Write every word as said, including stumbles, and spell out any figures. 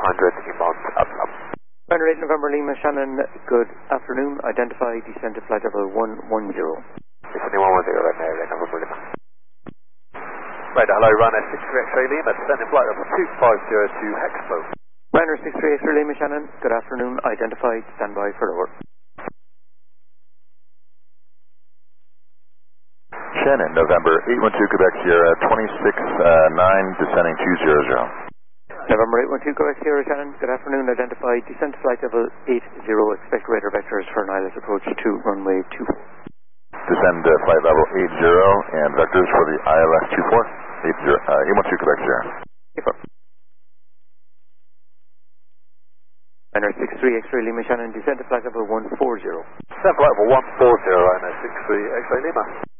hundred inbound Absalom. Runner eight November Lima Shannon, good afternoon. Identify descent to flight level one one zero. Descending one one zero, runner eight November Lima. Radar, hello, runner six three X-ray Lima, descending flight level two five zero to Hexpo. Runner six three X-ray Lima Shannon, good afternoon. Identify, standby for lower. Shannon, November eight one two Quebec Sierra, twenty-six nine, descending two zero zero. November eight one two Quebec Sierra Shannon, good afternoon. Identify, descent to flight level eight zero. Expect radar vectors for an I L S approach to runway two four. Descend uh, flight level eight zero and vectors for the I L S two four, eight one two Quebec Sierra. eight four. Runner six three X-ray Lima Shannon, descend to flight level one four zero. Descend flight level one four zero, runner six three X-ray Lima.